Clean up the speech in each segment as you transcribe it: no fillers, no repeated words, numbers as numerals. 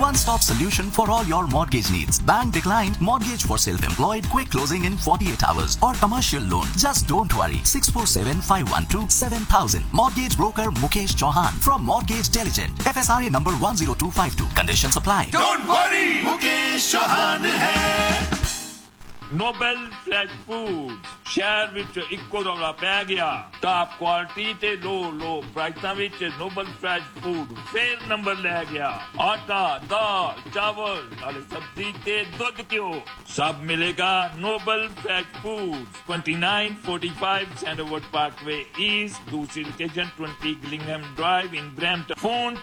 one-stop solution for all your mortgage needs. Bank declined mortgage for self-employed, quick closing in 48 hours, or commercial loan. Just don't worry. 647-512-7000. Mortgage broker Mukesh Chauhan from Mortgage Diligent. FSRA number 10252. Conditions apply. Don't worry, Mukesh Chauhan hai. Nobel fresh food ਸ਼ਹਿਰ ਵਿੱਚ ਇੱਕੋ ਰੌਲਾ ਪੈ ਗਿਆ top quality ਤੇ ਲੋ ਪ੍ਰਾਈਸਾਂ ਵਿੱਚ Nobel fresh food ਫੇਰ number ਲੈ ਗਿਆ ਆਟਾ ਦਾਲ ਚਾਵਲ ਨਾਲੇ ਸਬਜ਼ੀ ਤੇ ਦੁੱਧ ਘਿਓ ਸਭ ਮਿਲੇਗਾ Nobel fresh food 2945 ਸੈਂਡਰਵੁੱਡ Parkway East ਦੂਸਰੀ ਲੋਕੇਸ਼ਨ 20 ਗਿਲਿੰਗਹਮ ਡਰਾਈਵ ਇਨ Brampton phone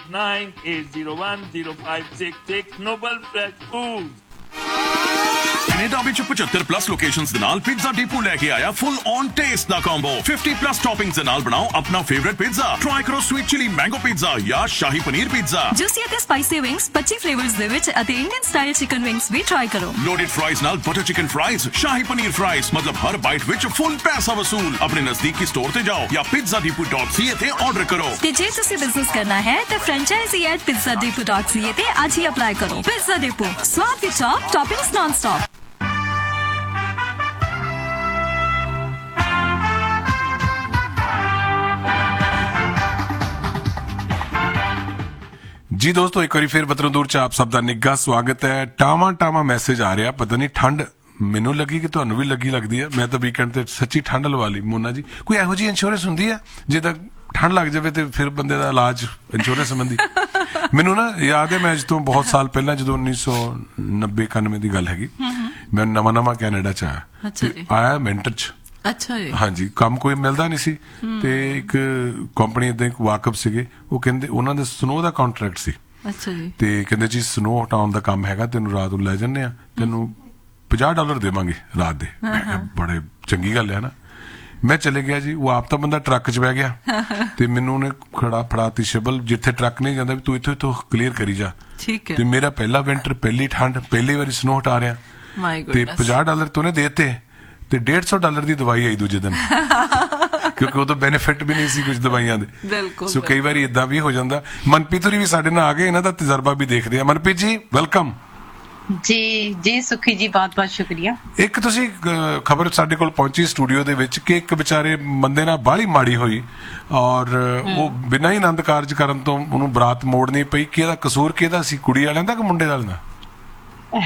2898010566 Nobel fresh food Canada ਵਿੱਚ 75+ ਲੋਕੇਸ਼ਨਸ ਦੇ ਨਾਲ ਪੀਜ਼ਾ ਡੀਪੂ ਲੈ ਕੇ ਆਇਆ full on taste the combo 50+ ਟੌਪਿੰਗਸ ਦੇ ਨਾਲ ਬਣਾਓ ਆਪਣਾ ਫੇਵਰਿਟ ਪੀਜ਼ਾ ਟਰਾਈ ਕਰੋ ਸਵੀਟ ਚਿਲੀ ਮੈਂਗੋ ਪੀਜ਼ਾ ਜਾਂ ਸ਼ਾਹੀ ਪਨੀਰ ਪੀਜ਼ਾ ਜੂਸੀ ਅਤੇ ਸਪਾਈਸੀ ਵਿੰਗਸ 25 ਫਲੇਵਰਸ ਦੇ ਵਿੱਚ ਅਤੇ ਇੰਡੀਅਨ ਸਟਾਈਲ ਚਿਕਨ ਵਿੰਗਸ ਵੀ ਟਰਾਈ ਕਰੋ ਲੋਡਡ ਫਰਾਈਜ਼ ਨਾਲ butter chicken fries shahi paneer fries ਮਤਲਬ ਹਰ ਬਾਈਟ ਵਿੱਚ ਫੁੱਲ ਪੈਸਾ ਵਸੂਲ ਆਪਣੇ ਨਜ਼ਦੀਕੀ ਸਟੋਰ ਤੇ ਜਾਓ ਜਾਂ pizzadepot.ca ਤੇ ਆਰਡਰ ਕਰੋ ਤੇ ਜੇ ਤੁਸੀਂ ਬਿਜ਼ਨਸ ਕਰਨਾ ਹੈ ਤਾਂ franchisee@pizzadepot.ca ਤੇ ਅੱਜ ਹੀ ਅਪਲਾਈ ਕਰੋ ਪਿਜ਼ਾ ਡੇਪੋ ਸਵਾਦ ਦੀ ਟੌਪ ਟੌਪਿੰਗਸ ਨਾਨ ਸਟਾਪ जी दोस्तों एक बार फिर बतरंदूर च आप सब का निੱਘਾ स्वागत है टावा मैसेज आ रहा पता नहीं ठंड ਮੈਨੂੰ ਲੱਗੀ ਕਿ ਤੁਹਾਨੂੰ ਵੀ ਲੱਗੀ ਲੱਗਦੀ ਹੈ ਮੈਂ ਤਾਂ ਵੀਕਐਂਡ ਤੇ ਸੱਚੀ ਠੰਡ ਲਵਾ ਲਈ ਮੋਨਾ ਜੀ ਕੋਈ ਇਹੋ ਜਿਹੀ ਇੰਸ਼ੋਰੈਂਸ ਹੁੰਦੀ ਹੈ ਜੇ ਤਾਂ ਠੰਡ ਲੱਗ ਜਾਵੇ ਤੇ ਫਿਰ ਬੰਦੇ ਦਾ ਇਲਾਜ ਇੰਸ਼ੋਰੈਂਸ ਸੰਬੰਧੀ ਮੈਨੂੰ ਨਾ ਯਾਦ ਹੈ ਮੈਂ ਅੱਜ ਤੋਂ ਬਹੁਤ ਸਾਲ ਪਹਿਲਾਂ ਜਦੋਂ 1990-91 ਦੀ ਗੱਲ ਹੈਗੀ ਮੈਂ ਨਵਾਂ ਕੈਨੇਡਾ ਚ ਆਇਆ ਮਿੰਟਰ ਚ ਅੱਛਾ ਜੀ ਹਾਂਜੀ ਕੰਮ ਕੋਈ ਮਿਲਦਾ ਨਹੀਂ ਸੀ ਤੇ ਇੱਕ ਕੰਪਨੀ ਦੇ ਇੱਕ ਵਾਕਫ ਸੀਗੇ ਉਹ ਕਹਿੰਦੇ ਉਹਨਾਂ ਦੇ ਸਨੋ ਦਾ ਕੰਟਰੈਕਟ ਸੀ ਅੱਛਾ ਜੀ ਤੇ ਕਹਿੰਦੇ ਜੀ ਸਨੋ ਹਟਾਉਣ ਦਾ ਕੰਮ ਹੈਗਾ ਤੈਨੂੰ ਰਾਤ ਨੂੰ ਲੈ ਜੰਨੇ ਆ ਤੈਨੂੰ $50 ਦੇਵਾਂਗੇ ਰਾਤ ਦੇ ਬੜੇ ਚੰਗੀ ਗੱਲ ਹੈ ਨਾ ਮੈਂ ਚਲੇ ਗਿਆ ਜੀ ਉਹ ਆਪ ਤਾਂ ਬੰਦਾ ਟਰੱਕ 'ਚ ਬਹਿ ਗਿਆ ਤੇ ਮੈਨੂੰ ਉਹਨੇ ਖੜਾ ਫੜਾਤੀ ਸ਼ਬਲ ਜਿੱਥੇ ਟਰੱਕ ਨਹੀਂ ਜਾਂਦਾ ਵੀ ਤੂੰ ਇੱਥੋਂ ਕਲੀਅਰ ਕਰੀ ਜਾ ਤੇ ਮੇਰਾ ਪਹਿਲਾ ਵਿੰਟਰ ਪਹਿਲੀ ਠੰਡ ਪਹਿਲੀ ਵਾਰੀ ਸਨੋ ਹਟਾ ਰਿਹਾ ਤੇ $50 ਤੋਂ ਉਹਨੇ ਦੇਤੇ ਤੇ $150 ਦੀ ਦਵਾਈ ਆਈ ਦੂਜੇ ਦਿਨ ਕਿਉਂਕਿ ਉਦੋਂ ਬੈਨੀਫਿਟ ਵੀ ਨਹੀਂ ਸੀ ਕੁਝ ਦਵਾਈਆਂ ਦੇ ਸੋ ਕਈ ਵਾਰੀ ਇਦਾਂ ਵੀ ਹੋ ਜਾਂਦਾ ਮਨਪ੍ਰੀਤ ਹੋਰੀ ਵੀ ਸਾਡੇ ਨਾਲ ਆ ਗਏ ਇਹਨਾਂ ਦਾ ਤਜਰਬਾ ਵੀ ਦੇਖਦੇ ਆ ਮਨਪ੍ਰੀਤ ਜੀ ਵੈਲਕਮ ਜੀ ਸੁਖੀ ਜੀ ਬਹੁਤ ਬਹੁਤ ਸ਼ੁਕਰੀਆ ਇੱਕ ਤੁਸੀਂ ਖਬਰ ਸਾਡੇ ਕੋਲ ਪਹੁੰਚੀ ਸਟੂਡੀਓ ਦੇ ਵਿੱਚ ਕਿ ਇੱਕ ਵਿਚਾਰੇ ਬੰਦੇ ਨਾਲ ਬਾਹਲੀ ਮਾੜੀ ਹੋਈ ਔਰ ਉਹ ਬਿਨਾਂ ਹੀ ਆਨੰਦ ਕਾਰਜ ਕਰਨ ਤੋਂ ਉਹਨੂੰ ਬਰਾਤ ਮੋੜਨੀ ਪਈ ਕਿ ਇਹਦਾ ਕਸੂਰ ਕਿਹਦਾ ਸੀ ਕੁੜੀ ਵਾਲਿਆਂ ਦਾ ਕਿ ਮੁੰਡੇ ਵਾਲਿਆਂ ਦਾ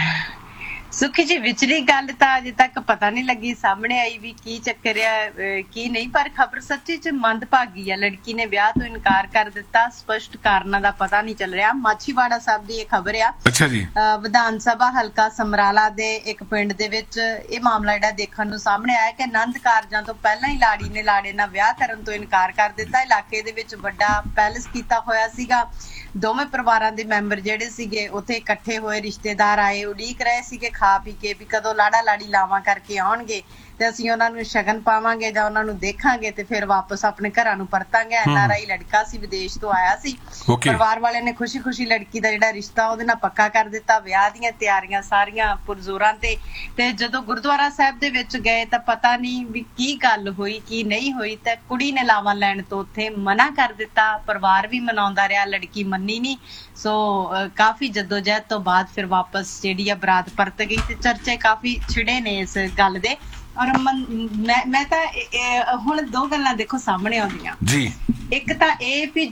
ਸੁਖੀ ਜੀ ਵਿਚਲੀ ਗੱਲ ਤਾਂ ਅਜੇ ਤੱਕ ਪਤਾ ਨਹੀਂ ਲੱਗੀ ਸਾਹਮਣੇ ਆਈ ਵੀ ਕੀ ਚੱਕਰ ਆ ਕੀ ਨਹੀਂ ਪਰ ਖਬਰ ਸੱਚੀ ਚ ਮੰਦਭਾਗੀ ਆ ਲੜਕੀ ਨੇ ਵਿਆਹ ਤੋਂ ਇਨਕਾਰ ਕਰ ਦਿੱਤਾ ਸਪਸ਼ਟ ਕਾਰਨਾਂ ਦਾ ਪਤਾ ਨਹੀਂ ਚੱਲ ਰਿਹਾ ਮਾਛੀਵਾੜਾ ਸਾਹਿਬ ਦੀ ਇਹ ਖਬਰ ਆ ਅੱਛਾ ਜੀ ਵਿਧਾਨ ਸਭਾ ਹਲਕਾ ਸਮਰਾਲਾ ਦੇ ਇੱਕ ਪਿੰਡ ਦੇ ਵਿੱਚ ਇਹ ਮਾਮਲਾ ਜਿਹੜਾ ਦੇਖਣ ਨੂੰ ਸਾਹਮਣੇ ਆਇਆ ਕਿ ਆਨੰਦ ਕਾਰਜਾਂ ਤੋਂ ਪਹਿਲਾਂ ਹੀ ਲਾੜੀ ਨੇ ਲਾੜੇ ਨਾਲ ਵਿਆਹ ਕਰਨ ਤੋਂ ਇਨਕਾਰ ਕਰ ਦਿੱਤਾ ਇਲਾਕੇ ਦੇ ਵਿੱਚ ਵੱਡਾ ਪੈਲਸ ਕੀਤਾ ਹੋਇਆ ਸੀਗਾ ਦੋਵੇਂ ਪਰਿਵਾਰਾਂ ਦੇ ਮੈਂਬਰ ਜਿਹੜੇ ਸੀਗੇ ਉੱਥੇ ਇਕੱਠੇ ਹੋਏ ਰਿਸ਼ਤੇਦਾਰ ਆਏ ਉਡੀਕ ਰਹੇ ਸੀਗੇ ਖਾ ਪੀ ਕੇ ਵੀ ਕਦੋਂ ਲਾੜਾ ਲਾੜੀ ਲਾਵਾਂ ਕਰਕੇ ਆਉਣਗੇ ਤੇ ਅਸੀਂ ਉਹਨਾਂ ਨੂੰ ਸ਼ਗਨ ਪਾਵਾਂਗੇ ਜਾਂ ਉਹਨਾਂ ਨੂੰ ਦੇਖਾਂਗੇ ਤੇ ਫਿਰ ਵਾਪਸ ਆਪਣੇ ਘਰਾਂ ਨੂੰ ਪਰਤਾਂਗੇ NRI ਲੜਕਾ ਸੀ ਵਿਦੇਸ਼ ਤੋਂ ਆਇਆ ਸੀ ਪਰਿਵਾਰ ਵਾਲਿਆਂ ਨੇ ਖੁਸ਼ੀ ਲੜਕੀ ਦਾ ਜਿਹੜਾ ਰਿਸ਼ਤਾ ਉਹਦੇ ਨਾਲ ਪੱਕਾ ਕਰ ਦਿੱਤਾ ਵਿਆਹ ਦੀਆਂ ਤਿਆਰੀਆਂ ਸਾਰੀਆਂ ਪੁਰਜ਼ੋਰਾਂ ਤੇ ਜਦੋਂ ਗੁਰਦੁਆਰਾ ਸਾਹਿਬ ਦੇ ਵਿੱਚ ਗਏ ਤਾਂ ਪਤਾ ਨਹੀਂ ਵੀ ਕੀ ਗੱਲ ਹੋਈ ਕੀ ਨਹੀਂ ਹੋਈ ਤੇ ਕੁੜੀ ਨੇ ਲਾਵਾਂ ਲੈਣ ਤੋਂ ਉੱਥੇ ਮਨਾ ਕਰ ਦਿੱਤਾ ਪਰਿਵਾਰ ਵੀ ਮਨਾਉਂਦਾ ਰਿਹਾ ਲੜਕੀ ਮੰਨੀ ਨਹੀਂ ਸੋ ਕਾਫੀ ਜਦੋਜਹਿਦ ਤੋਂ ਬਾਅਦ ਫਿਰ ਵਾਪਸ ਜਿਹੜੀ ਆ ਬਰਾਤ ਪਰਤ ਗਈ ਤੇ ਚਰਚੇ ਕਾਫੀ ਛਿੜੇ ਨੇ ਇਸ ਗੱਲ ਦੇ ਔਰ ਮੈਂ ਤਾਂ ਹੁਣ ਦੋ ਗੱਲਾਂ ਦੇਖੋ ਸਾਹਮਣੇ ਆਉਂਦੀਆਂ ਜੀ ਇੱਕ ਤਾਂ ਇਹ ਵੀ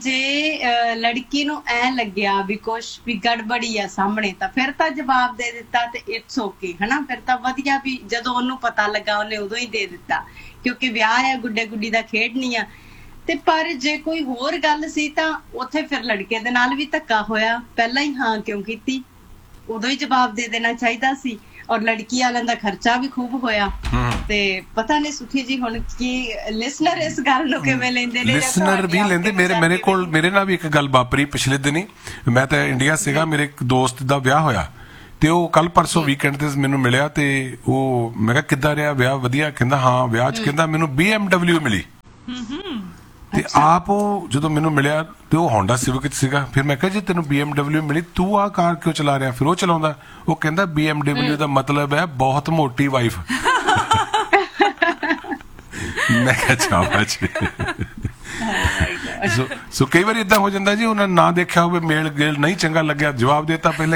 ਜੇ ਲੜਕੀ ਨੂੰ ਐ ਲੱਗਿਆ ਵੀ ਕੁਛ ਵੀ ਗੜਬੜੀ ਆ ਸਾਹਮਣੇ ਤਾਂ ਫਿਰ ਤਾਂ ਜਵਾਬ ਦੇ ਦਿੱਤਾ ਤੇ ਇਟਸ ਓਕੇ ਹਨਾ ਫਿਰ ਤਾਂ ਵਧੀਆ ਵੀ ਜਦੋਂ ਉਹਨੂੰ ਪਤਾ ਲੱਗਾ ਉਹਨੇ ਉਦੋਂ ਹੀ ਦੇ ਦਿੱਤਾ ਕਿਉਂਕਿ ਵਿਆਹ ਆ ਗੁੱਡੇ ਗੁੱਡੀ ਦਾ ਖੇਡ ਨਹੀਂ ਆ ਤੇ ਪਰ ਜੇ ਕੋਈ ਹੋਰ ਗੱਲ ਸੀ ਤਾਂ ਉੱਥੇ ਫਿਰ ਲੜਕੇ ਦੇ ਨਾਲ ਵੀ ਧੱਕਾ ਹੋਇਆ ਪਹਿਲਾਂ ਹੀ ਹਾਂ ਕਿਉਂ ਕੀਤੀ ਉਦੋਂ ਹੀ ਜਵਾਬ ਦੇ ਦੇਣਾ ਚਾਹੀਦਾ ਸੀ ਔਰ ਲੜਕੀ ਵਾਲਿਆਂ ਦਾ ਖਰਚਾ ਵੀ ਖੂਬ ਹੋਇਆ ਤੇ ਪਤਾ ਨਹੀਂ ਸੁਖੀ ਜੀ ਹੁਣ ਕੀ ਲਿਸਨਰ ਇਸ ਗੱਲ ਨੂੰ ਕਿਵੇਂ ਲੈਂਦੇ ਨੇ ਲਿਸਨਰ ਵੀ ਲੈਂਦੇ ਮੇਰੇ ਨਾਲ ਵੀ ਇੱਕ ਗੱਲ ਵਾਪਰੀ ਪਿਛਲੇ ਦਿਨੀ ਮੈਂ ਤਾਂ ਇੰਡੀਆ ਸੀਗਾ ਮੇਰੇ ਇੱਕ ਦੋਸਤ ਦਾ ਵਿਆਹ ਹੋਇਆ ਤੇ ਉਹ ਕੱਲ ਪਰਸੋਂ ਵੀਕਐਂਡ ਤੇ ਮੈਨੂੰ ਮਿਲਿਆ ਤੇ ਉਹ ਮੈਂ ਕਿਹਾ ਕਿੱਦਾਂ ਰਿਹਾ ਵਿਆਹ ਵਧੀਆ ਕਹਿੰਦਾ ਹਾਂ ਵਿਆਹ 'ਚ ਕਹਿੰਦਾ ਮੈਨੂੰ BMW ਮਿਲੀ ਤੇ ਆਪ ਉਹ ਜਦੋਂ ਮੈਨੂੰ ਮਿਲਿਆ ਤੇ ਉਹ ਹੋਂਡਾ ਸਿਵਿਕ ਚ ਸੀਗਾ ਫਿਰ ਮੈਂ ਕਿਹਾ ਜੀ ਤੈਨੂੰ BMW ਮਿਲੀ ਤੂੰ ਆਹ ਕਾਰ ਕਿਉਂ ਚਲਾ ਰਿਹਾ ਫਿਰ ਉਹ ਚਲਾਉਂਦਾ ਉਹ ਕਹਿੰਦਾ BMW ਦਾ ਮਤਲਬ ਹੈ ਬਹੁਤ ਮੋਟੀ ਵਾਈਫ ਮੈਂ ਕਿਹਾ ਚਾਹ ਸੋ ਕਈ ਵਾਰੀ ਇਦਾਂ ਹੋ ਜਾਂਦਾ ਜੀ, ਉਹਨਾਂ ਨੇ ਨਾ ਦੇਖਿਆ ਹੋਵੇ, ਮੇਲ ਗੇਲ ਨਹੀਂ ਚੰਗਾ ਲੱਗਿਆ, ਜਵਾਬ ਦੇਤਾ ਪਹਿਲੇ।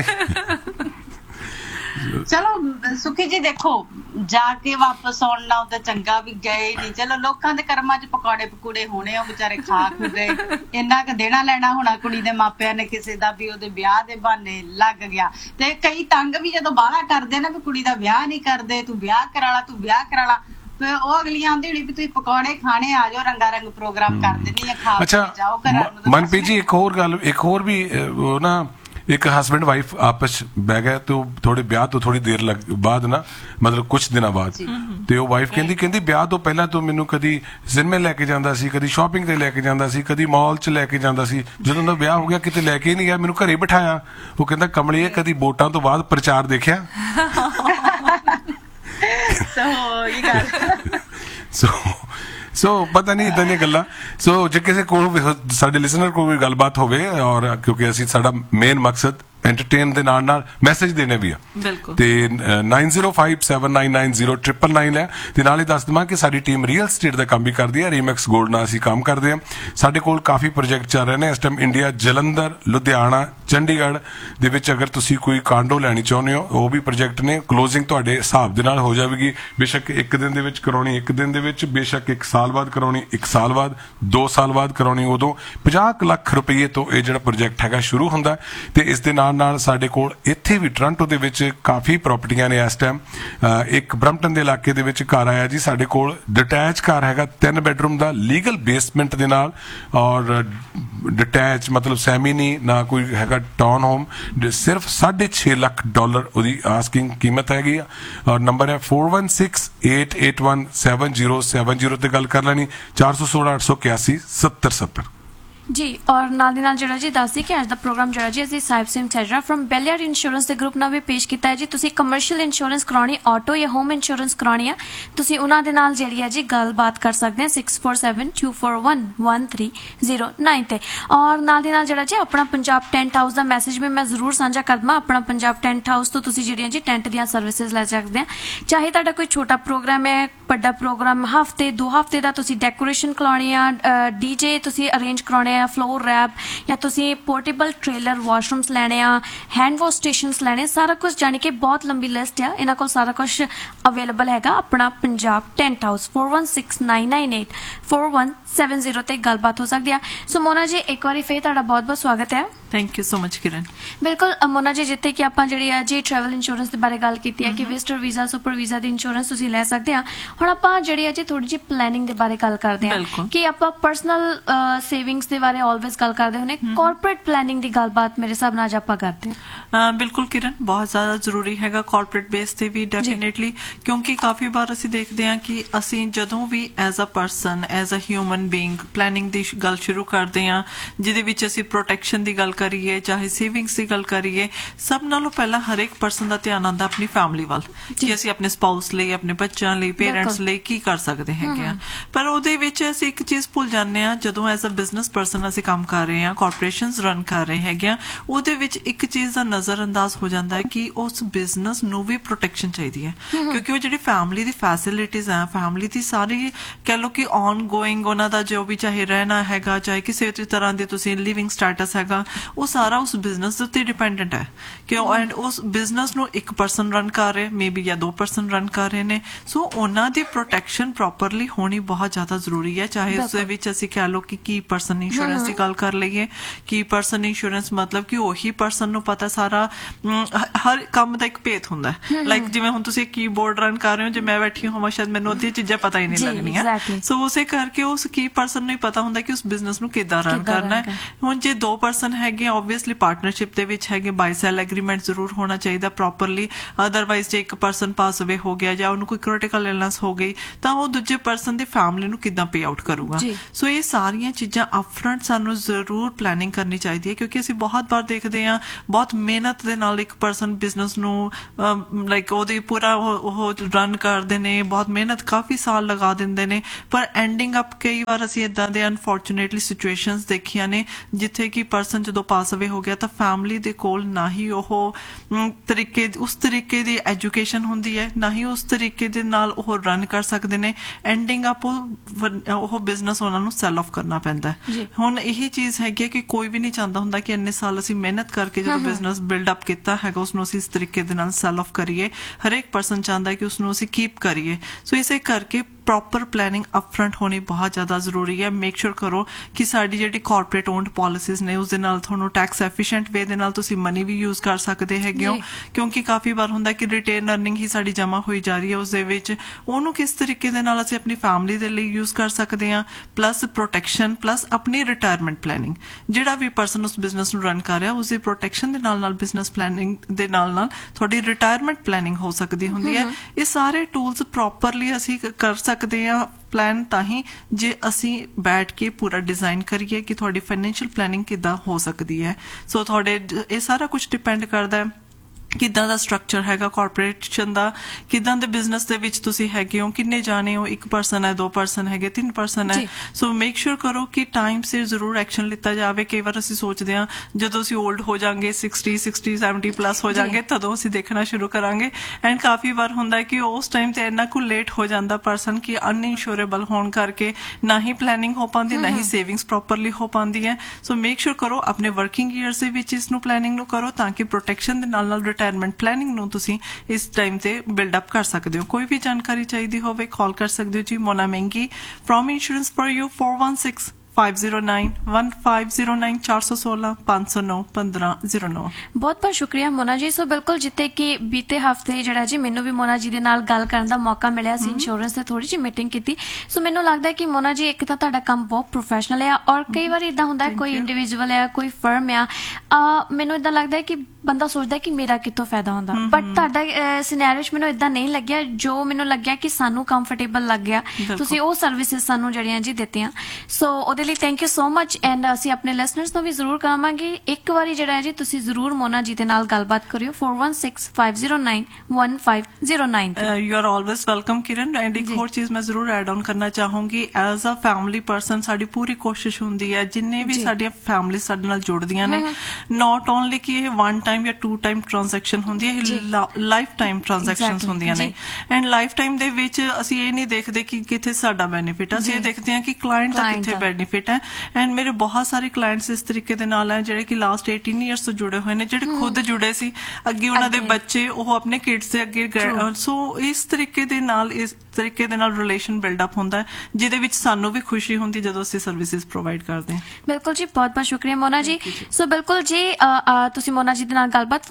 ਚਲੋ ਸੁਖੀ ਜੀ ਦੇਖੋ, ਜਾ ਕੇ ਵਾਪਸ ਆਉਣਾ ਉਹਦਾ ਚੰਗਾ ਵੀ ਗਏ ਨਹੀਂ, ਚਲੋ ਲੋਕਾਂ ਦੇ ਕਰਮਾਂ 'ਚ ਪਕੌੜੇ ਪਕੂੜੇ ਹੋਣੇ, ਉਹ ਵਿਚਾਰੇ ਖਾ ਖੂ ਗਏ, ਇੰਨਾ ਕੁ ਦੇਣਾ ਲੈਣਾ ਹੋਣਾ ਕੁੜੀ ਦੇ ਮਾਪਿਆਂ ਨੇ ਕਿਸੇ ਦਾ ਵੀ ਉਹਦੇ ਵਿਆਹ ਦੇ ਬਹਾਨੇ ਲੱਗ ਗਿਆ। ਤੇ ਕਈ ਤੰਗ ਵੀ ਜਦੋਂ ਬਾਹਲਾ ਕਰਦੇ ਨਾ ਵੀ ਕੁੜੀ ਦਾ ਵਿਆਹ ਨਹੀਂ ਕਰਦੇ, ਤੂੰ ਵਿਆਹ ਕਰਾ ਲਾ, ਫਿਰ ਉਹ ਅਗਲੀਆਂ ਆਉਂਦੀ ਹੋਣੀ ਵੀ ਤੁਸੀਂ ਪਕੌੜੇ ਖਾਣੇ ਆ ਜਾਓ, ਰੰਗਾ ਰੰਗ ਪ੍ਰੋਗਰਾਮ ਕਰ ਦਿੰਦੀ ਆ, ਖਾ ਕੇ ਜਾਓ ਘਰਾਂ ਨੂੰ। ਮਨਪ੍ਰੀਤ ਜੀ ਇੱਕ ਹੋਰ ਵੀ ਉਹ ਨਾ, ਇੱਕ ਹਸਬੈਂਡ ਵਾਈਫ ਆਪਸ ਬਹਿ ਗਏ ਤੇ ਥੋੜੇ ਵਿਆਹ ਤੋਂ ਥੋੜੀ ਦੇਰ ਬਾਅਦ ਨਾ, ਮਤਲਬ ਕੁਝ ਦਿਨਾਂ ਬਾਅਦ, ਤੇ ਉਹ ਵਾਈਫ ਕਹਿੰਦੀ ਵਿਆਹ ਤੋਂ ਪਹਿਲਾਂ ਤੂੰ ਮੈਨੂੰ ਕਦੀ ਸਿਨੇਮੇ ਲੈ ਕੇ ਜਾਂਦਾ ਸੀ, ਕਦੀ ਸ਼ਾਪਿੰਗ ਤੇ ਲੈ ਕੇ ਜਾਂਦਾ ਸੀ, ਕਦੀ ਮਾਲ 'ਚ ਲੈ ਕੇ ਜਾਂਦਾ ਸੀ, ਜਦੋਂ ਦਾ ਵਿਆਹ ਹੋ ਗਿਆ ਕਿਤੇ ਲੈ ਕੇ ਹੀ ਨਹੀਂ ਗਿਆ, ਮੈਨੂੰ ਘਰੇ ਬਿਠਾਇਆ। ਉਹ ਕਹਿੰਦਾ ਕਮਲੀਏ, ਕਦੀ ਵੋਟਾਂ ਤੋਂ ਬਾਅਦ ਪ੍ਰਚਾਰ ਦੇਖਿਆ? ਸੋ ਪਤਾ ਨਹੀਂ ਇਦਾਂ ਦੀਆਂ ਗੱਲਾਂ। ਸੋ ਜੇ ਕਿਸੇ ਕੋਲ ਸਾਡੇ ਲਿਸਨਰ ਕੋਲ ਕੋਈ ਗੱਲਬਾਤ ਹੋਵੇ, ਔਰ ਕਿਉਂਕਿ ਅਸੀਂ ਸਾਡਾ ਮੇਨ ਮਕਸਦ ਐਂਟਰਟੇਨ ਦੇ ਨਾਲ ਮੈਸੇਜ ਦੇਣੇ ਵੀ ਆ, ਤੇ 9057990999 ਹੈ। ਤੇ ਨਾਲੇ ਦੱਸ ਦਵਾਂ ਕਿ ਸਾਡੀ ਟੀਮ ਰੀਅਲ ਸਟੇਟ ਦਾ ਕੰਮ ਵੀ ਕਰਦੀ ਹੈ, ਰੀਮੈਕਸ ਗੋਲਡ ਨਾਲ ਅਸੀਂ ਕੰਮ ਕਰਦੇ ਹਾਂ। ਸਾਡੇ ਕੋਲ ਕਾਫੀ ਪ੍ਰੋਜੈਕਟ ਚੱਲ ਰਹੇ ਨੇ ਇਸ ਟਾਈਮ, ਇੰਡੀਆ, ਜਲੰਧਰ, ਲੁਧਿਆਣਾ, ਚੰਡੀਗੜ੍ਹ ਦੇ ਵਿੱਚ। ਅਗਰ ਤੁਸੀਂ ਕੋਈ ਕਾਂਡੋ ਲੈਣੀ ਚਾਹੁੰਦੇ ਹੋ, ਉਹ ਵੀ ਪ੍ਰੋਜੈਕਟ ਨੇ। ਕਲੋਜ਼ਿੰਗ ਤੁਹਾਡੇ ਹਿਸਾਬ ਦੇ ਨਾਲ ਹੋ ਜਾਵੇਗੀ, ਬੇਸ਼ੱਕ 1 ਦਿਨ ਦੇ ਵਿੱਚ ਕਰਾਉਣੀ 1 ਦਿਨ ਦੇ ਵਿੱਚ, ਬੇਸ਼ੱਕ 1 ਸਾਲ ਬਾਅਦ ਕਰਾਉਣੀ 1 ਸਾਲ ਬਾਅਦ, 2 ਸਾਲ ਬਾਅਦ ਕਰਾਉਣੀ ਉਦੋਂ। 50 ਲੱਖ ਰੁਪਏ ਤੋਂ ਇਹ ਜਿਹੜਾ ਪ੍ਰੋਜੈਕਟ ਹੈਗਾ ਸ਼ੁਰੂ ਹੁੰਦਾ। ਤੇ ਇਸ ਦੇ ਨਾਲ ਸਾਡੇ ਕੋਲ ਇੱਥੇ ਵੀ ਟੋਰਾਂਟੋ ਦੇ ਵਿੱਚ ਕਾਫੀ ਪ੍ਰਾਪਰਟੀਆਂ ਨੇ ਇਸ ਟਾਈਮ। ਇੱਕ ਬਰੰਪਟਨ ਦੇ ਇਲਾਕੇ ਦੇ ਵਿੱਚ ਘਰ ਆਇਆ ਜੀ ਸਾਡੇ ਕੋਲ, ਡਿਟੈਚ ਘਰ ਹੈਗਾ, 3 ਬੈਡਰੂਮ ਦਾ, ਲੀਗਲ ਬੇਸਮੈਂਟ ਦੇ ਨਾਲ, ਔਰ ਡਿਟੈਚ ਮਤਲਬ ਸੈਮੀ ਨਹੀਂ, ਨਾ ਕੋਈ ਹੈਗਾ ਟਾਊਨ ਹੋਮ। ਸਿਰਫ $6.5 ਲੱਖ ਉਹਦੀ ਆਸਕਿੰਗ ਕੀਮਤ ਹੈਗੀ ਆ। ਔਰ ਨੰਬਰ ਹੈ 4168817070 ਤੇ ਗੱਲ ਕਰ ਲੈਣੀ, 416-881-7070 ਜੀ। ਔਰ ਨਾਲ ਦੀ ਨਾਲ ਜਿਹੜਾ ਜੀ ਦੱਸਦੀ ਕਿ ਅੱਜ ਦਾ ਪ੍ਰੋਗਰਾਮ ਜਿਹੜਾ ਜੀ ਅਸੀਂ ਸਾਹਿਬ ਸਿੰਘ ਸੈਜਰਾ ਫਰਮ ਬੈਲੀਅਰ ਇੰਸ਼ੋਰੈਂਸ ਦੇ ਗਰੁੱਪ ਨਾਲ ਵੀ ਪੇਸ਼ ਕੀਤਾ ਹੈ ਜੀ। ਤੁਸੀਂ ਕਮਰਸ਼ੀਅਲ ਇੰਸ਼ੋਰੈਂਸ ਕਰਾਉਣੀ, ਆਟੋ ਜਾਂ ਹੋਮ ਇੰਸ਼ੋਰੈਂਸ ਕਰਾਉਣੀ ਆ, ਤੁਸੀਂ ਉਹਨਾਂ ਦੇ ਨਾਲ ਜਿਹੜੀ ਹੈ ਜੀ ਗੱਲਬਾਤ ਕਰ ਸਕਦੇ ਆ 6472411309 ਤੇ। ਔਰ ਨਾਲ ਦੀ ਨਾਲ ਜਿਹੜਾ ਜੀ ਆਪਣਾ ਪੰਜਾਬ ਟੈਂਟ ਹਾਊਸ ਦਾ ਮੈਸੇਜ ਵੀ ਮੈਂ ਜ਼ਰੂਰ ਸਾਂਝਾ ਕਰ ਦਵਾਂ। ਆਪਣਾ ਪੰਜਾਬ ਟੈਂਟ ਹਾਊਸ ਤੋਂ ਤੁਸੀਂ ਜਿਹੜੀਆਂ ਜੀ ਟੈਂਟ ਦੀਆਂ ਸਰਵਿਸਿਜ਼ ਲੈ ਸਕਦੇ ਆ, ਚਾਹੇ ਤੁਹਾਡਾ ਕੋਈ ਛੋਟਾ ਪ੍ਰੋਗਰਾਮ ਹੈ, ਵੱਡਾ ਪ੍ਰੋਗਰਾਮ, ਹਫਤੇ 2 ਹਫਤੇ ਦਾ ਤੁਸੀਂ ਡੈਕੋਰੇਸ਼ਨ ਕਰਾਉਣੀ ਆ, DJ ਤੁਸੀਂ ਅਰੇਂਜ ਕਰਾਉਣੇ, ਫਲੋਰ ਰੈਪ, ਜਾਂ ਤੁਸੀਂ ਪੋਰਟੇਬਲ ਟ੍ਰੇਲਰ, ਵਾਸ਼ਰੂਮਸ ਲੈਣੇ ਆ, ਹੈਂਡ ਵਾਸ਼ ਸਟੇਸ਼ਨਸ ਲੈਣੇ, ਸਾਰਾ ਕੁਝ, ਜਾਣੀ ਕਿ ਬਹੁਤ ਲੰਬੀ ਲਿਸਟ ਆ। ਇਹਨਾਂ ਕੋਲ ਸਾਰਾ ਕੁਝ ਅਵੇਲੇਬਲ ਹੈਗਾ। ਆਪਣਾ ਪੰਜਾਬ ਟੈਂਟ ਹਾਊਸ 4169984170 ਤੇ ਗੱਲਬਾਤ ਹੋ ਸਕਦੀ ਆ। ਸੋ ਮੋਨਾ ਜੀ ਇੱਕ ਵਾਰੀ ਫੇਰ ਤੁਹਾਡਾ ਬਹੁਤ ਬਹੁਤ ਸਵਾਗਤ ਹੈ। ਥੈਂਕ ਯੂ ਸੋ ਮਚ ਕਿਰਨ। ਬਿਲਕੁਲ ਮੋਨਾ ਜੀ, ਜਿੱਥੇ ਕਿ ਆਪਾਂ ਜਿਹੜੀ ਆ ਜੀ ਟਰੈਵਲ ਇੰਸ਼ੋਰੈਂਸ ਦੇ ਬਾਰੇ ਗੱਲ ਕੀਤੀ ਹੈ ਕਿ ਵਿਜ਼ਟਰ ਵੀਜ਼ਾ, ਸੁਪਰ ਵੀਜ਼ਾ ਦੀ ਇੰਸ਼ੋਰੈਂਸ ਤੁਸੀਂ ਲੈ ਸਕਦੇ ਆ। ਹੁਣ ਆਪਾਂ ਜਿਹੜੀ ਆ ਜੀ ਥੋੜੀ ਜਿਹੀ ਪਲੈਨਿੰਗ ਦੇ ਬਾਰੇ ਗੱਲ ਕਰਦੇ ਆ ਕਿ ਆਪਾਂ ਪਰਸਨਲ ਸੇਵਿੰਗਸ ਦੇ ਬਾਰੇ ਆਲਵੇਜ਼ ਗੱਲ ਕਰਦੇ ਹੁੰਦੇ, ਕਾਰਪੋਰੇਟ ਪਲੈਨਿੰਗ ਦੀ ਗੱਲਬਾਤ ਮੇਰੇ ਹਿਸਾਬ ਨਾਲ ਅੱਜ ਆਪਾਂ ਕਰਦੇ ਹਾਂ। ਬਿਲਕੁਲ ਕਿਰਨ, ਬਹੁਤ ਜ਼ਿਆਦਾ ਜ਼ਰੂਰੀ ਹੈਗਾ ਕਾਰਪੋਰੇਟ ਬੇਸ ਤੇ ਵੀ ਡੈਫੀਨੇਟਲੀ, ਕਿਉਂਕਿ ਕਾਫੀ ਵਾਰ ਅਸੀਂ ਦੇਖਦੇ ਹਾਂ ਕਿ ਅਸੀਂ ਜਦੋਂ ਵੀ as a person, as a human being planning ਦੀ ਗੱਲ ਸ਼ੁਰੂ ਕਰਦੇ ਹਾਂ, ਜਿਹਦੇ ਵਿੱਚ ਅਸੀਂ ਪ੍ਰੋਟੈਕਸ਼ਨ ਦੀ ਗੱਲ ਕਰੀਏ, ਚਾਹੇ ਸੇਵਿੰਗਸ ਦੀ ਗੱਲ ਕਰੀਏ, ਸਭ ਨਾਲੋਂ ਪਹਿਲਾਂ ਹਰੇਕ ਪਰਸਨ ਦਾ ਧਿਆਨ ਆਉਂਦਾ ਆਪਣੀ ਫੈਮਿਲੀ ਵੱਲ ਕਿ ਅਸੀਂ ਆਪਣੇ ਸਪਾਊਸ ਲਈ, ਆਪਣੇ ਬੱਚਿਆਂ ਲਈ, ਪੇਰੈਂਟਸ ਲਈ ਕੀ ਕਰ ਸਕਦੇ ਹੈਗੇ ਆ। ਪਰ ਉਹਦੇ ਵਿੱਚ ਅਸੀਂ ਇੱਕ ਚੀਜ਼ ਭੁੱਲ ਜਾਂਦੇ ਹਾਂ, ਜਦੋਂ ਐਜ਼ ਅ ਬਿਜ਼ਨਸ ਪਰਸਨ ਅਸੀਂ ਕੰਮ ਕਰ ਰਹੇ ਹਾਂ, ਕਾਰਪੋਰੇਸ਼ਨਸ ਰਨ ਕਰ ਰਹੇ ਹੈਗੇ ਆ, ਉਹਦੇ ਵਿੱਚ ਇੱਕ ਚੀਜ਼ ਦਾ ਨਜ਼ਰ ਅੰਦਾਜ਼ ਹੋ ਜਾਂਦਾ ਹੈ ਕਿ ਉਸ ਬਿਜ਼ਨਸ ਨੂੰ ਵੀ ਪ੍ਰੋਟੈਕਸ਼ਨ ਚਾਹੀਦੀ ਹੈ, ਕਿਉਂਕਿ ਉਹ ਜਿਹੜੀ ਫੈਮਿਲੀ ਦੀ ਫੈਸਿਲਿਟੀਜ਼ ਆ, ਫੈਮਿਲੀ ਦੀ ਸਾਰੀ ਕਹਿ ਲਓ ਕਿ ਔਨ ਗੋਇੰਗ ਉਹਨਾਂ ਦਾ ਜੋ ਵੀ ਚਾਹੇ ਰਹਿਣਾ ਹੈਗਾ, ਚਾਹੇ ਕਿਸੇ ਵੀ ਤਰ੍ਹਾਂ ਦੇ ਤੁਸੀਂ ਲਿਵਿੰਗ ਸਟੇਟਸ ਹੈਗਾ, ਉਹ ਸਾਰਾ ਉਸ ਬਿਜ਼ਨਸ ਦੇ ਉੱਤੇ ਡਿਪੈਂਡੈਂਟ ਹੈ। ਕਿਉਂ? ਐਂਡ ਉਸ ਬਿਜ਼ਨਸ ਨੂੰ ਇੱਕ ਪਰਸਨ ਰਨ ਕਰ ਰਿਹਾ, ਮੇਬੀ ਜਾਂ 2 ਪਰਸਨ ਰਨ ਕਰ ਰਹੇ ਨੇ, ਸੋ ਉਹਨਾਂ ਦੀ ਪ੍ਰੋਟੈਕਸ਼ਨ ਪ੍ਰੋਪਰਲੀ ਹੋਣੀ ਬਹੁਤ ਜ਼ਿਆਦਾ ਜ਼ਰੂਰੀ ਹੈ। ਚਾਹੇ ਉਸ ਦੇ ਵਿੱਚ ਅਸੀਂ ਕਹਿ ਲਓ ਕਿ ਕੀ ਪਰਸਨ ਇੰਸ਼ੋਰੈਂਸ ਦੀ ਗੱਲ ਕਰ ਲਈਏ, ਕੀ ਪਰਸਨ ਇੰਸ਼ੋਰੈਂਸ ਮਤਲਬ ਕਿ ਉਹੀ ਪਰਸਨ ਨੂੰ ਪਤਾ ਸਾਰਾ, ਹਰ ਕੰਮ ਦਾ ਇੱਕ ਭੇਤ ਹੁੰਦਾ ਹੈ। ਲਾਈਕ ਜਿਵੇਂ ਹੁਣ ਤੁਸੀਂ ਕੀਬੋਰਡ ਰਨ ਕਰ ਰਹੇ ਹੋ, ਜੇ ਮੈਂ ਬੈਠੀ ਹੋਵਾਂ ਸ਼ਾਇਦ ਮੈਨੂੰ ਅੱਧੀਆਂ ਚੀਜ਼ਾਂ ਪਤਾ ਹੀ ਨਹੀਂ ਲੱਗਣੀਆਂ, ਸੋ ਉਸੇ ਕਰਕੇ ਉਸ ਕੀ ਪਰਸਨ ਨੂੰ ਹੀ ਪਤਾ ਹੁੰਦਾ ਕਿ ਉਸ ਬਿਜ਼ਨਸ ਨੂੰ ਕਿੱਦਾਂ ਰਨ ਕਰਨਾ ਹੈ। ਹੁਣ ਜੇ 2 ਪਰਸਨ ਹੈਗੇ, ਓਬਵੀਅਸਲੀ ਪਾਰਟਨਰਸ਼ਿਪ ਦੇ ਵਿੱਚ ਹੈਗੇ, ਬਾਈ ਸੈਲ ਐਗਰੀਮੈਂਟ ਜ਼ਰੂਰ ਹੋਣਾ ਚਾਹੀਦਾ ਪ੍ਰੋਪਰਲੀ, ਅਦਰਵਾਈਜ਼ ਜੇ ਇੱਕ ਪਰਸਨ ਪਾਸ ਅਵੇ ਹੋ ਗਿਆ ਜਾਂ ਉਹਨੂੰ ਕੋਈ ਕ੍ਰਿਟੀਕਲ ਇਲਨੈਸ ਹੋ ਗਈ, ਤਾਂ ਉਹ ਦੂਜੇ ਪਰਸਨ ਦੀ ਫੈਮਿਲੀ ਨੂੰ ਕਿੱਦਾਂ ਪੇ ਆਊਟ ਕਰੂਗਾ। ਸੋ ਇਹ ਸਾਰੀਆਂ ਚੀਜ਼ਾਂ ਅਪਫਰੰਟ ਸਾਨੂੰ ਜ਼ਰੂਰ ਪਲੈਨਿੰਗ ਕਰਨੀ ਚਾਹੀਦੀ ਹੈ, ਕਿਉਂਕਿ ਅਸੀਂ ਬਹੁਤ ਵਾਰ ਦੇਖਦੇ ਹਾਂ ਬਹੁਤ ਮਿਹਨਤ ਦੇ ਨਾਲ ਇੱਕ ਪਰਸਨ ਬਿਜ਼ਨਸ ਨੂੰ ਲਾਈਕ ਉਹਦੀ ਪੂਰਾ ਉਹ ਰਨ ਕਰਦੇ ਨੇ, ਬਹੁਤ ਮਿਹਨਤ ਕਾਫੀ ਸਾਲ ਲਗਾ ਦਿੰਦੇ ਨੇ, ਪਰ ਐਂਡਿੰਗ ਅਪ ਕਈ ਵਾਰ ਅਸੀਂ ਇਦਾਂ ਦੇ ਅਨਫੋਰਚੂਨੇਟਲੀ ਸਿਚੁਏਸ਼ਨਸ ਦੇਖੀਆਂ ਨੇ ਜਿੱਥੇ ਕਿ ਪਰਸਨ ਜਦੋਂ ਪਾਸ ਅਵੇ ਹੋ ਗਿਆ ਤਾਂ ਫੈਮਿਲੀ ਦੇ ਕੋਲ ਨਾ ਹੀ ਉਹ ਉਸ ਤਰੀਕੇ ਦੀ ਐਜੂਕੇਸ਼ਨ ਹੁੰਦੀ ਹੈ, ਨਾ ਹੀ ਉਸ ਤਰੀਕੇ ਦੇ ਨਾਲ ਉਹ ਰਨ ਕਰ ਸਕਦੇ ਨੇ। ਐਂਡਿੰਗ ਅਪ ਉਹ ਬਿਜ਼ਨਸ ਉਹਨਾਂ ਨੂੰ ਸੈਲ ਆਫ ਕਰਨਾ ਪੈਂਦਾ ਹੈ। ਹੁਣ ਇਹੀ ਚੀਜ਼ ਹੈਗੀ ਕਿ ਕੋਈ ਵੀ ਨਹੀਂ ਚਾਹੁੰਦਾ ਹੁੰਦਾ ਕਿ ਇੰਨੇ ਸਾਲ ਅਸੀਂ ਮਿਹਨਤ ਕਰਕੇ ਜਦੋਂ ਬਿਜ਼ਨਸ ਬਿਲਡ ਅਪ ਕੀਤਾ ਹੈਗਾ ਉਸਨੂੰ ਅਸੀਂ ਇਸ ਤਰੀਕੇ ਦੇ ਨਾਲ ਸੈਲ ਆਫ ਕਰੀਏ। ਹਰੇਕ ਪਰਸਨ ਚਾਹੁੰਦਾ ਹੈ ਕਿ ਉਸਨੂੰ ਅਸੀਂ ਕੀਪ ਕਰੀਏ। ਸੋ ਇਸੇ ਕਰਕੇ ਪ੍ਰੋਪਰ ਪਲੈਨਿੰਗ ਅਪਫਰੰਟ ਹੋਣੀ ਬਹੁਤ ਜ਼ਿਆਦਾ ਜ਼ਰੂਰੀ ਹੈ। ਮੇਕ ਸ਼ੋਰ ਕਰੋ ਕਿ ਸਾਡੀ ਜਿਹੜੀ ਕਾਰਪੋਰੇਟ ਓਨਡ ਪਾਲਿਸੀਜ਼ ਨੇ ਉਸ ਦੇ ਨਾਲ ਤੁਹਾਨੂੰ ਟੈਕਸ ਐਫੀਸ਼ੀਐਂਟ ਵੇ ਦੇ ਨਾਲ ਤੁਸੀਂ ਮਨੀ ਵੀ ਯੂਜ਼ ਕਰ ਸਕਦੇ ਹੈਗੇ ਹੋ, ਕਿਉਂਕਿ ਕਾਫੀ ਵਾਰ ਹੁੰਦਾ ਕਿ ਰਿਟੇਨ ਅਰਨਿੰਗ ਹੀ ਸਾਡੀ ਜਮ੍ਹਾਂ ਹੋਈ ਜਾ ਰਹੀ ਹੈ, ਉਸ ਦੇ ਵਿੱਚ ਉਹਨੂੰ ਕਿਸ ਤਰੀਕੇ ਦੇ ਨਾਲ ਅਸੀਂ ਆਪਣੀ ਫੈਮਿਲੀ ਦੇ ਲਈ ਯੂਜ਼ ਕਰ ਸਕਦੇ ਹਾਂ, ਪਲੱਸ ਪ੍ਰੋਟੈਕਸ਼ਨ, ਪਲੱਸ ਆਪਣੀ ਰਿਟਾਇਰਮੈਂਟ ਪਲੈਨਿੰਗ। ਜਿਹੜਾ ਵੀ ਪਰਸਨ ਉਸ ਬਿਜ਼ਨਸ ਨੂੰ ਰਨ ਕਰ ਰਿਹਾ ਉਸਦੀ ਪ੍ਰੋਟੈਕਸ਼ਨ ਦੇ ਨਾਲ ਨਾਲ ਬਿਜ਼ਨਸ ਪਲੈਨਿੰਗ ਦੇ ਨਾਲ ਨਾਲ ਤੁਹਾਡੀ ਰਿਟਾਇਰਮੈਂਟ ਪਲੈਨਿੰਗ ਹੋ ਸਕਦੀ ਹੁੰਦੀ ਹੈ। ਇਹ ਸਾਰੇ ਟੂਲਸ ਪ੍ਰੋਪਰਲੀ ਅਸੀਂ ਕਰ ਸਕਦੇ ਹਾਂ ਪਲਾਨ ਤਾਂ ਹੀ ਜੇ ਅਸੀਂ ਬੈਠ ਕੇ ਪੂਰਾ ਡਿਜ਼ਾਈਨ ਕਰੀਏ ਕਿ ਤੁਹਾਡੀ ਫਾਈਨੈਂਸ਼ੀਅਲ ਪਲੈਨਿੰਗ ਕਿੱਦਾਂ ਹੋ ਸਕਦੀ ਹੈ। ਸੋ ਤੁਹਾਡੇ ਇਹ ਸਾਰਾ ਕੁਝ ਡਿਪੈਂਡ ਕਰਦਾ ਹੈ ਕਿੱਦਾਂ ਦਾ ਸਟਰਕਚਰ ਹੈਗਾ ਕਾਰਪੋਰੇਸ਼ਨ ਦਾ, ਕਿੱਦਾਂ ਦੇ ਬਿਜ਼ਨਸ ਦੇ ਵਿੱਚ ਤੁਸੀਂ ਹੈਗੇ ਹੋ, ਕਿੰਨੇ ਜਾਣੇ ਹੋ, 1 ਪਰਸਨ ਹੈ, 2 ਪਰਸਨ ਹੈਗੇ, 3 ਪਰਸਨ ਹੈ। ਸੋ ਮੇਕ ਸ਼ੋਰ ਕਰੋ ਕਿ ਟਾਈਮ ਸਿਰ ਜ਼ਰੂਰ ਐਕਸ਼ਨ ਲਿੱਤਾ ਜਾਵੇ। ਕਈ ਵਾਰ ਅਸੀਂ ਸੋਚਦੇ ਹਾਂ ਜਦੋਂ ਅਸੀਂ ਓਲਡ ਹੋ ਜਾਾਂਗੇ 60, 70 ਪਲੱਸ ਹੋ ਜਾਾਂਗੇ ਤਦੋਂ ਅਸੀਂ ਦੇਖਣਾ ਸ਼ੁਰੂ ਕਰਾਂਗੇ, ਐਂਡ ਕਾਫੀ ਵਾਰ ਹੁੰਦਾ ਹੈ ਕਿ ਉਸ ਟਾਈਮ ਤੇ ਇੰਨਾ ਕੁ ਲੇਟ ਹੋ ਜਾਂਦਾ ਪਰਸਨ ਕਿ ਅਨਇੰਸ਼ੋਰੇਬਲ ਹੋਣ ਕਰਕੇ ਨਾ ਹੀ ਪਲੈਨਿੰਗ ਹੋ ਪਾਉਂਦੀ, ਨਾ ਹੀ ਸੇਵਿੰਗਸ ਪ੍ਰੋਪਰਲੀ ਹੋ ਪਾਉਂਦੀ ਹੈ। ਸੋ ਮੇਕ ਸ਼ੋਰ ਕਰੋ ਆਪਣੇ ਵਰਕਿੰਗ ਈਅਰਸ ਦੇ ਵਿੱਚ ਇਸ ਨੂੰ ਪਲੈਨਿੰਗ ਨੂੰ ਕਰੋ ਤਾਂ ਕਿ ਪ੍ਰੋਟੈਕਸ਼ਨ ਦੇ ਨਾਲ ਨਾਲ ਰਿਟਾਇਰਮੈਂਟ ਪਲੈਨਿੰਗ ਨੂੰ ਤੁਸੀਂ ਇਸ ਟਾਈਮ ਤੇ ਬਿਲਡ ਅਪ ਕਰ ਸਕਦੇ ਹੋ। ਕੋਈ ਵੀ ਜਾਣਕਾਰੀ ਚਾਹੀਦੀ ਹੋਵੇ ਕਾਲ ਕਰ ਸਕਦੇ ਹੋ ਜੀ। ਮੋਨਾ ਮਹਿੰਗੀ ਫਰੋਮ ਇੰਸ਼ੋਰੈਂਸ ਫॉर यू 4165091509 416 509 1509। ਬਹੁਤ ਬਹੁਤ ਸ਼ੁਕਰੀਆ ਮੋਨਾ ਜੀ। ਸੋ ਬਿਲਕੁਲ ਜਿੱਤੇ ਕਿ ਬੀਤੇ ਹਫਤੇ ਜਿਹੜਾ ਜੀ ਮੈਨੂੰ ਵੀ ਮੋਨਾ ਜੀ ਦੇ ਨਾਲ ਗੱਲ ਕਰਨ ਦਾ ਮੌਕਾ ਮਿਲਿਆ ਸੀ, ਇੰਸ਼ੋਰੈਂਸ ਤੇ ਥੋੜੀ ਜਿਹੀ ਮੀਟਿੰਗ ਕੀਤੀ। ਸੋ ਮੈਨੂੰ ਲੱਗਦਾ ਹੈ ਕਿ ਮੋਨਾ ਜੀ ਇੱਕ ਤਾਂ ਤੁਹਾਡਾ ਕੰਮ ਬਹੁਤ ਪ੍ਰੋਫੈਸ਼ਨਲ ਹੈ, ਔਰ ਕਈ ਵਾਰ ਇਦਾਂ ਹੁੰਦਾ ਹੈ ਕੋਈ ਇੰਡੀਵਿਜੂਅਲ ਹੈ, ਕੋਈ ਫਰਮ ਆ, ਮੈਨੂੰ ਇਦਾਂ ਲੱਗਦਾ ਹੈ ਕਿ ਬੰਦਾ ਸੋਚਦਾ ਕਿ ਮੇਰਾ ਕਿੱਥੋਂ ਫਾਇਦਾ ਹੁੰਦਾ, ਬਟ ਤੁਹਾਡਾ ਸਿਨੈਰੀਓ ਮੈਨੂੰ ਇਦਾਂ ਨਹੀਂ ਲੱਗਿਆ। ਜੋ ਮੈਨੂੰ ਲੱਗਿਆ ਕਿ ਸਾਨੂੰ ਕੰਫਰਟੇਬਲ ਲੱਗ ਗਿਆ, ਤੁਸੀਂ ਉਹ ਸਰਵਿਸਿਜ਼ ਸਾਨੂੰ ਜਿਹੜੀਆਂ ਜੀ ਦਿੱਤੀਆਂ। ਸੋ ਉਹਦੇ ਲਈ thank you so much. And ਅਸੀਂ ਆਪਣੇ ਲਿਸਨਰਸ ਨੂੰ ਵੀ ਜ਼ਰੂਰ ਕਹਾਂਗੇ ਇੱਕ ਵਾਰੀ ਜਿਹੜਾ ਹੈ ਜੀ ਤੁਸੀਂ ਜ਼ਰੂਰ ਮੋਨਾ ਜੀ ਦੇ ਨਾਲ ਗੱਲਬਾਤ ਕਰਿਓ 4165091509। You are always welcome Kiran. And ਇੱਕ ਹੋਰ ਚੀਜ਼ ਮੈਂ ਜ਼ਰੂਰ ਐਡ ਆਨ ਕਰਨਾ ਚਾਹੂੰਗੀ, ਐਜ਼ ਅ ਫੈਮਿਲੀ ਪਰਸਨ ਸਾਡੀ ਪੂਰੀ ਕੋਸ਼ਿਸ਼ ਹੁੰਦੀ ਹੈ ਜਿੰਨੇ ਵੀ ਸਾਡੀਆਂ ਫੈਮਿਲੀ ਸਾਡੇ ਨਾਲ ਜੁੜਦੀਆਂ ਨੇ, ਨਾਟ ਓਨਲੀ ਕਿ ਇਹ 1 ਟਾਈਮ ਜਾਂ 2 ਟਾਈਮ ਟ੍ਰਾਂਜੈਕਸ਼ਨ ਹੁੰਦੀ ਹੈ, ਇਹ ਲਾਈਫ ਟਾਈਮ ਟ੍ਰਾਂਜੈਕਸ਼ਨਸ ਹੁੰਦੀਆਂ ਨੇ। ਐਂਡ ਲਾਈਫ ਟਾਈਮ ਦੇ ਵਿੱਚ ਅਸੀਂ ਇਹ ਨਹੀਂ ਦੇਖਦੇ ਕਿ ਕਿੱਥੇ ਸਾਡਾ ਬੈਨੀਫਿਟ ਹੈ, ਅਸੀਂ ਇਹ ਦੇਖਦੇ ਹਾਂ ਕਿ ਕਲਾਇੰਟ ਦਾ ਕਿੱਥੇ ਬੈਨੀਫਿਟ ਹੈ। ਐਂਡ ਮੇਰੇ ਬਹੁਤ ਸਾਰੇ ਕਲਾਇੰਟਸ ਇਸ ਤਰੀਕੇ ਦੇ ਨਾਲ ਹੈ ਜਿਹੜੇ ਕਿ ਲਾਸਟ 18 ਇਅਰਸ ਤੋਂ ਜੁੜੇ ਹੋਏ ਨੇ, ਜਿਹੜੇ ਖੁਦ ਜੁੜੇ ਸੀ, ਅੱਗੇ ਉਹਨਾਂ ਦੇ ਬੱਚੇ ਉਹ ਆਪਣੇ ਕਿਡਸ ਦੇ ਅੱਗੇ ਗਏ। ਸੋ ਇਸ ਤਰੀਕੇ ਦੇ ਨਾਲ ਰਿਲੇਸ਼ਨ ਬਿਲਡ ਅਪ ਹੁੰਦਾ ਹੈ, ਜਿਹਦੇ ਵਿੱਚ ਸਾਨੂੰ ਵੀ ਖੁਸ਼ੀ ਹੁੰਦੀ ਜਦੋਂ ਅਸੀਂ ਸਰਵਿਸਿਜ਼ ਪ੍ਰੋਵਾਈਡ ਕਰਦੇ ਹਾਂ। ਬਿਲਕੁਲ ਜੀ, ਬਹੁਤ ਬਹੁਤ ਸ਼ੁਕਰੀਆ ਮੋਨਾ ਜੀ। ਸੋ ਬਿਲਕੁਲ ਜੀ ਤੁਸੀਂ ਮੋਨਾ ਜੀ ਦੇ ਨਾਲ ਗੱਲਬਾਤ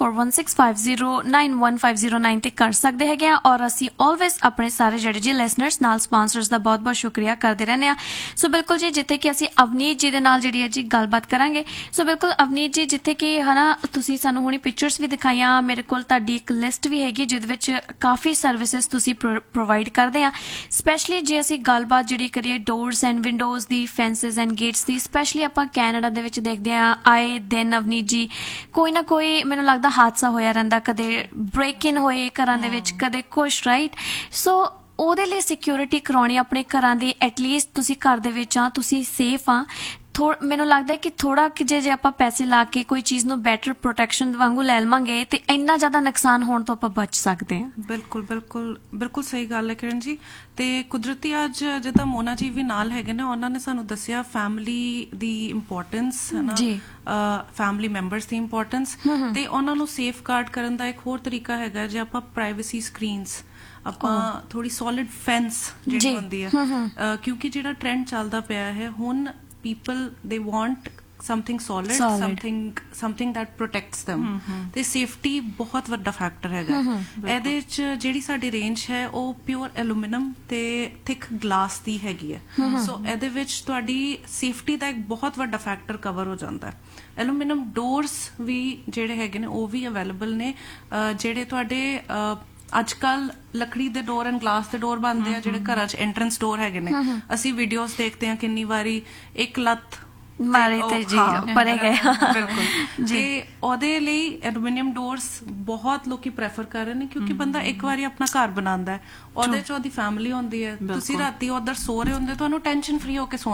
4165091509 ਤੇ ਕਰ ਸਕਦੇ ਹੈਗੇ ਆ, ਔਰ ਅਸੀਂ ਆਲਵੇਜ਼ ਆਪਣੇ ਸਾਰੇ ਜਿਹੜੇ ਜੀ ਲਿਸਨਰਸ ਨਾਲ ਸਪਾਂਸਰਸ ਦਾ ਬਹੁਤ ਬਹੁਤ ਸ਼ੁਕਰੀਆ ਕਰਦੇ ਰਹਿੰਦੇ ਆ। ਸੋ ਬਿਲਕੁਲ ਜੀ ਜਿੱਥੇ ਕਿ ਅਸੀਂ ਅਵਨੀਤ ਜੀ ਦੇ ਨਾਲ ਜਿਹੜੀ ਹੈ ਜੀ ਗੱਲਬਾਤ ਕਰਾਂਗੇ। ਸੋ ਬਿਲਕੁਲ ਅਵਨੀਤ ਜੀ, ਜਿੱਥੇ ਕਿ ਹਨਾ ਤੁਸੀਂ ਸਾਨੂੰ ਹੁਣੀ ਪਿਕਚਰਸ ਵੀ ਦਿਖਾਈਆਂ, ਮੇਰੇ ਕੋਲ ਤੁਹਾਡੀ ਇੱਕ ਲਿਸਟ ਵੀ ਹੈਗੀ ਜਿਹਦੇ ਵਿੱਚ ਕਾਫੀ ਸਰਵਿਸਿਜ਼ ਤੁਸੀਂ ਪ੍ਰੋਵਾਈਡ ਕਰਦੇ ਆ। ਸਪੈਸ਼ਲੀ ਜੇ ਅਸੀਂ ਗੱਲਬਾਤ ਜਿਹੜੀ ਕਰੀਏ doors and windows the, ਫੈਂਸਿਸ and Gates the, specially ਆਪਾਂ ਕੈਨੇਡਾ ਦੇ ਵਿੱਚ ਦੇਖਦੇ ਆ ਆਏ ਦਿਨ ਅਵਨੀਤ ਜੀ ਕੋਈ ਨਾ ਕੋਈ ਮੈਨੂੰ ਲੱਗਦਾ ਹਾਦਸਾ ਹੋਇਆ ਰਹਿੰਦਾ, ਕਦੇ ਬ੍ਰੇਕ ਇਨ ਹੋਏ ਘਰਾਂ ਦੇ ਵਿੱਚ, ਕਦੇ ਕੁਛ, ਰਾਈਟ। ਸੋ ਉਹਦੇ ਲਈ ਸਿਕਿਉਰਿਟੀ ਕਰਾਉਣੀ ਆਪਣੇ ਘਰਾਂ ਦੀ, ਐਟਲੀਸਟ ਤੁਸੀਂ ਘਰ ਦੇ ਵਿੱਚ ਆ, ਤੁਸੀਂ ਸੇਫ ਆ। ਮੈਨੂੰ ਲੱਗਦਾ ਕਿ ਥੋੜਾ ਕਿ ਜੇ ਆਪਾਂ ਪੈਸੇ ਲਾ ਕੇ ਕੋਈ ਚੀਜ਼ ਨੂੰ ਬੈਟਰ ਪ੍ਰੋਟੈਕਸ਼ਨ ਵਾਂਗੂ ਲੈ ਲਵਾਂਗੇ ਤੇ ਇੰਨਾ ਜ਼ਿਆਦਾ ਨੁਕਸਾਨ ਹੋਣ ਤੋਂ ਆਪਾਂ ਬਚ ਸਕਦੇ ਹਾਂ। ਬਿਲਕੁਲ ਬਿਲਕੁਲ ਬਿਲਕੁਲ ਸਹੀ ਗੱਲ ਹੈ ਕਿਰਨ ਜੀ। ਤੇ ਕੁਦਰਤੀ ਅੱਜ ਜਿੱਦਾਂ ਮੋਨਾ ਜੀ ਵੀ ਨਾਲ ਹੈਗੇ ਨੇ, ਉਹਨਾਂ ਨੇ ਸਾਨੂੰ ਦੱਸਿਆ ਫੈਮਿਲੀ ਦੀ ਇੰਪੋਰਟੈਂਸ ਹੈ ਨਾ, ਫੈਮਿਲੀ ਮੈਂਬਰਸ ਦੀ ਇੰਪੋਰਟੈਂਸ, ਤੇ ਉਹਨਾਂ ਨੂੰ ਸੇਫ ਗਾਰਡ ਕਰਨ ਦਾ ਇੱਕ ਹੋਰ ਤਰੀਕਾ ਹੈਗਾ ਜੇ ਆਪਾਂ ਪ੍ਰਾਈਵੇਸੀ ਸਕਰੀਨਸ, ਆਪਾਂ ਥੋੜੀ ਸੋਲਿਡ ਫੈਂਸ ਜਿਹੜੀ ਹੁੰਦੀ ਹੈ, ਕਿਉਂਕਿ ਜਿਹੜਾ ਟ੍ਰੈਂਡ ਚੱਲਦਾ ਪਿਆ ਹੈ ਹੁਣ, people they want something solid, something that protects them, ਤੇ ਸੇਫਟੀ ਬਹੁਤ ਵੱਡਾ ਫੈਕਟਰ ਹੈਗਾ ਇਹਦੇ ਚ। ਜਿਹੜੀ ਸਾਡੀ ਰੇਂਜ ਹੈ ਉਹ ਪਿਓਰ ਐਲੂਮੀਨੀਅਮ ਤੇ ਥਿਕ ਗਲਾਸ ਦੀ ਹੈਗੀ ਹੈ। ਸੋ ਇਹਦੇ ਵਿੱਚ ਤੁਹਾਡੀ ਸੇਫਟੀ ਦਾ ਇੱਕ ਬਹੁਤ ਵੱਡਾ ਫੈਕਟਰ ਕਵਰ ਹੋ ਜਾਂਦਾ ਹੈ। ਐਲੂਮੀਨੀਅਮ ਡੋਰਸ ਵੀ ਜਿਹੜੇ ਹੈਗੇ ਨੇ ਉਹ ਵੀ ਅਵੇਲੇਬਲ ਨੇ, ਜਿਹੜੇ ਤੁਹਾਡੇ ਅੱਜ ਕੱਲ ਲੱਕੜੀ ਦੇ ਡੋਰ ਐਂਡ ਗਲਾਸ ਦੇ ਡੋਰ ਬਣਦੇ ਆ, ਜਿਹੜੇ ਘਰਾਂ ਚ ਐਂਟਰੈਂਸ ਡੋਰ ਹੈਗੇ ਨੇ, ਅਸੀਂ ਵੀਡੀਓਜ਼ ਦੇਖਦੇ ਹਾਂ ਕਿੰਨੀ ਵਾਰੀ ਇੱਕ ਲੱਤ ਮਾਰੇ ਤੇ ਜੀ ਪਰੇ ਗਏ। ਬਿਲਕੁਲ ਜੀ। ਉਹਦੇ ਲਈ ਐਲੂਮੀਨੀਅਮ ਡੋਰਸ ਬਹੁਤ ਲੋਕੀ ਪ੍ਰੈਫਰ ਕਰ ਰਹੇ ਨੇ, ਕਿਉਂਕਿ ਬੰਦਾ ਇੱਕ ਵਾਰੀ ਆਪਣਾ ਘਰ ਬਣਾਉਂਦਾ ਹੈ, ਉਹਦੇ ਚ ਉਹਦੀ ਫੈਮਿਲੀ ਹੁੰਦੀ ਹੈ, ਤੁਸੀਂ ਰਾਤੀ ਉਧਰ ਸੋ ਰਹੇ ਹੁੰਦੇ, ਤੁਹਾਨੂੰ ਟੈਨਸ਼ਨ ਫ੍ਰੀ ਹੋ ਕੇ